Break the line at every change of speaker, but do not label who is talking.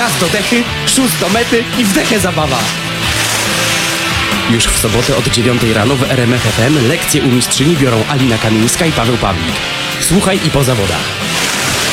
raz do dechy, szóst do mety i w dechę zabawa. Już w sobotę od 9 rano w RMF FM lekcje u mistrzyni biorą Alina Kamińska i Paweł Pawlik. Słuchaj i po zawodach.